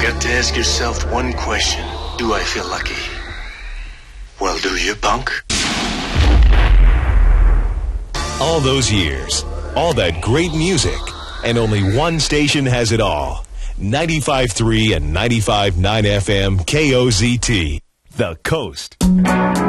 got to ask yourself one question. Do I feel lucky? Well, do you, punk? All those years, all that great music, and only one station has it all. 95.3 and 95.9 FM KOZT, The Coast.